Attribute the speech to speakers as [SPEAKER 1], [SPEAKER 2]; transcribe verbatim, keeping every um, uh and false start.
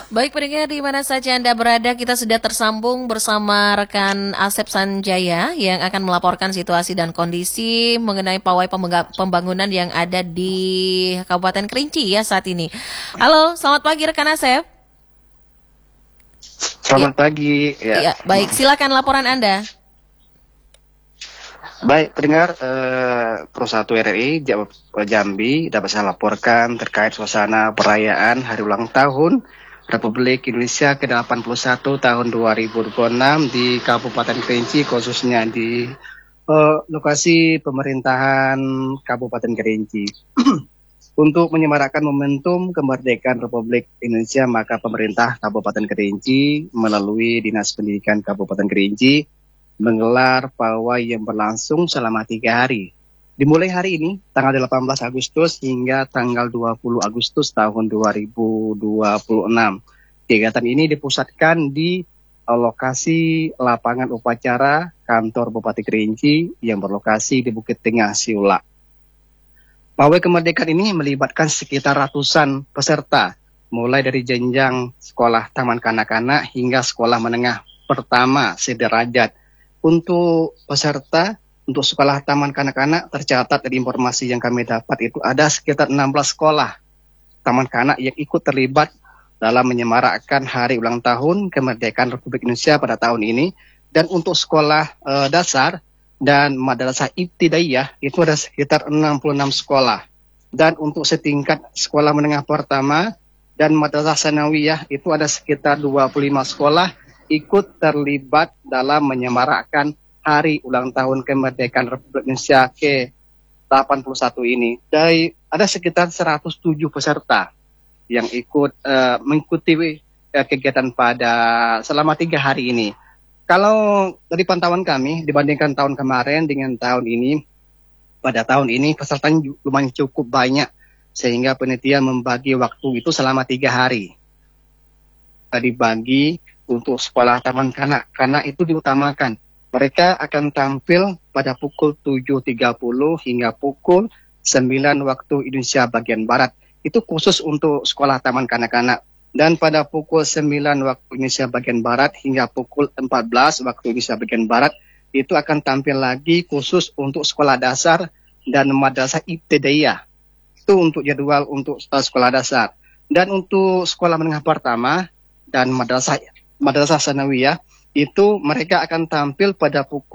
[SPEAKER 1] Baik pendengar di mana saja Anda berada, kita sudah tersambung bersama rekan Asep Sanjaya yang akan melaporkan situasi dan kondisi mengenai pawai pemengga- pembangunan yang ada di Kabupaten Kerinci ya saat ini. Halo, selamat pagi rekan Asep. Ya,
[SPEAKER 2] Selamat pagi, ya.
[SPEAKER 1] ya, baik, silakan laporan Anda.
[SPEAKER 2] Baik, pendengar, eh, Pro satu R R I Jam- Jambi dapat saya laporkan terkait suasana perayaan Hari Ulang Tahun Republik Indonesia ke delapan puluh satu tahun dua ribu dua puluh enam di Kabupaten Kerinci, khususnya di eh, lokasi pemerintahan Kabupaten Kerinci. Untuk menyemarakkan momentum kemerdekaan Republik Indonesia, maka pemerintah Kabupaten Kerinci melalui Dinas Pendidikan Kabupaten Kerinci menggelar pawai yang berlangsung selama tiga hari. Dimulai hari ini, tanggal delapan belas Agustus hingga tanggal dua puluh Agustus tahun dua ribu dua puluh enam. Kegiatan ini dipusatkan di lokasi lapangan upacara kantor Bupati Kerinci yang berlokasi di Bukit Tengah, Siulak. Pawai kemerdekaan ini melibatkan sekitar ratusan peserta, mulai dari jenjang sekolah taman kanak-kanak hingga sekolah menengah pertama sederajat. Untuk peserta, untuk sekolah taman kanak-kanak tercatat dari informasi yang kami dapat itu ada sekitar enam belas sekolah taman kanak yang ikut terlibat dalam menyemarakkan hari ulang tahun kemerdekaan Republik Indonesia pada tahun ini. Dan untuk sekolah eh, dasar dan madrasah ibtidaiyah itu ada sekitar enam puluh enam sekolah. Dan untuk setingkat sekolah menengah pertama dan madrasah sanawiyah itu ada sekitar dua puluh lima sekolah ikut terlibat dalam menyemarakkan hari ulang tahun kemerdekaan Republik Indonesia ke delapan puluh satu ini. Dari ada sekitar seratus tujuh peserta yang ikut uh, mengikuti uh, kegiatan pada selama tiga hari ini. Kalau dari pantauan kami dibandingkan tahun kemarin dengan tahun ini, pada tahun ini pesertanya lumayan cukup banyak sehingga panitia membagi waktu itu selama tiga hari. Dibagi untuk sekolah taman kanak-kanak itu diutamakan. Mereka akan tampil pada pukul tujuh tiga puluh hingga pukul sembilan waktu Indonesia bagian Barat. Itu khusus untuk sekolah taman kanak-kanak. Dan pada pukul sembilan waktu Indonesia bagian Barat hingga pukul empat belas waktu Indonesia bagian Barat, itu akan tampil lagi khusus untuk sekolah dasar dan madrasah ibtidaiyah. Itu untuk jadwal untuk uh, sekolah dasar. Dan untuk sekolah menengah pertama dan madrasah madrasah sanawiyah itu mereka akan tampil pada pukul